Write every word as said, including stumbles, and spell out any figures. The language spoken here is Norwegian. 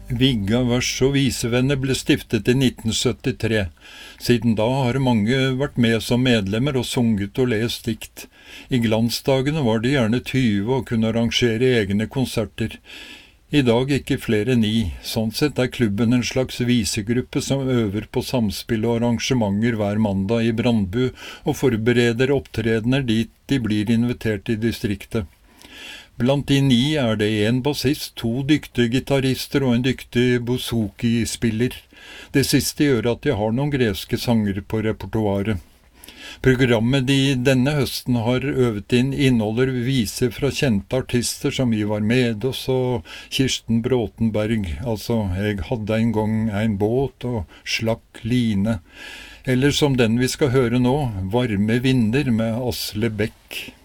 Vigga vers og visevenner ble stiftet i nitten syttitre. Siden da har mange vært med som medlemmer og sunget og lest dikt. I glansdagene var de gjerne tyve og kunne arrangere egne konserter. I dag ikke flere enn ni. Sånn sett er klubben en slags visegruppe som øver på samspill og arrangementer hver mandag i Brandbu og forbereder opptredener dit de blir invitert i distriktet. Blant de ni er det en bassist, to dyktige gitarister og en dyktig bouzouki-spiller. Det siste gjør at de har noen greske sanger på repertoaret. Programmet de denne høsten har øvet inn inneholder viser fra kjente artister som Ivar Medås og Kirsten Bråtenberg, altså «Jeg hadde en gang en båt» og «Slakk line», eller som den vi skal høre nå, «Varme vinder» med Asle Beck.